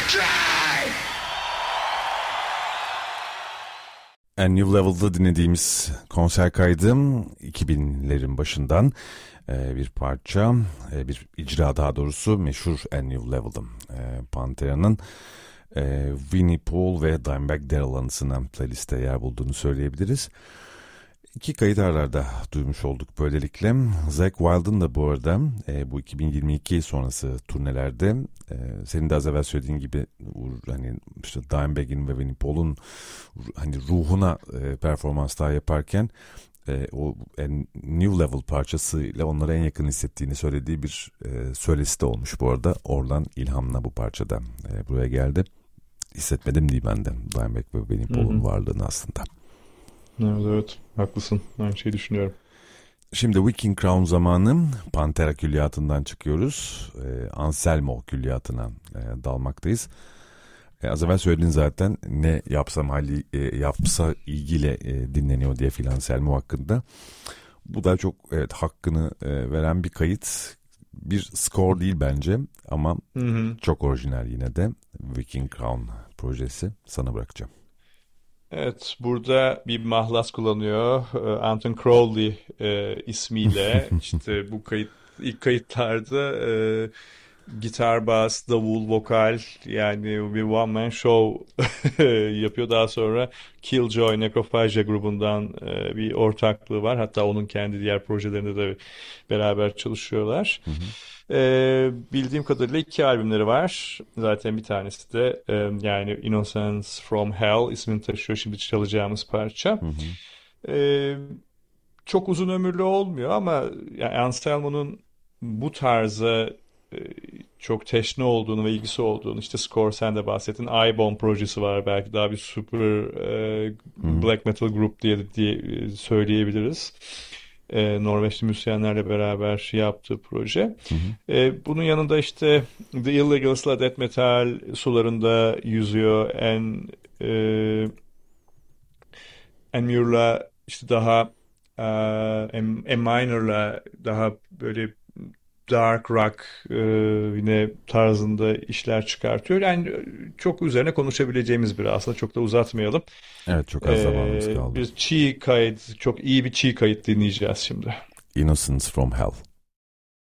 A New Level'da dinlediğimiz konser kaydı 2000'lerin başından bir parça, bir icra daha doğrusu meşhur A New Level'da Panthera'nın Vinnie Paul ve Dimebag Darrell anısına playliste yer bulduğunu söyleyebiliriz. İki kayıt aralarda duymuş olduk böylelikle. Zakk Wylde'ın da bu arada bu 2022 sonrası turnelerde senin de az evvel söylediğin gibi hani işte Dimebag'in ve Vinnie Paul'un hani ruhuna performanslar yaparken o New Level parçasıyla onlara en yakın hissettiğini söylediği bir söylesi de olmuş bu arada. Oradan ilhamla bu parçada buraya geldi. Hissetmedim değil ben de Dimebag ve Vinnie Paul'un varlığını aslında. Evet, haklısın. Aynı şeyi düşünüyorum. Şimdi Viking Crown zamanı Pantera külliyatından çıkıyoruz. Anselmo külliyatına dalmaktayız. Az evvel söyledin zaten ne yapsam yapsa ilgiyle dinleniyor diye filan Anselmo hakkında. Bu da çok hakkını veren bir kayıt. Bir score değil bence ama çok orijinal yine de Viking Crown projesi. Sana bırakacağım. Evet, burada bir mahlas kullanıyor. Anton Crowley ismiyle. İşte bu ilk kayıtlarda gitar, bas, davul, vokal yani bir one man show yapıyor. Daha sonra Killjoy Necrophagia grubundan bir ortaklığı var. Hatta onun kendi diğer projelerinde de beraber çalışıyorlar. Bildiğim kadarıyla 2 albümleri var. Zaten bir tanesi de yani Innocence from Hell ismini taşıyor şimdi çalacağımız parça. Çok uzun ömürlü olmuyor ama yani Anselmo'nun bu tarza çok teşne olduğunu ve ilgisi olduğunu işte Score sen de bahsettin. iBomb projesi var belki daha bir super black metal group diye söyleyebiliriz. Norveçli müzisyenlerle beraber yaptığı proje. Bunun yanında işte The Illegals'la death metal sularında yüzüyor. Enmuir'la işte daha Minor'la daha böyle dark rock yine tarzında işler çıkartıyor. Yani çok üzerine konuşabileceğimiz biri aslında çok da uzatmayalım. Evet çok az zamanımız kaldı. Bir çok iyi bir çiğ kayıt dinleyeceğiz şimdi. Innocence from Hell.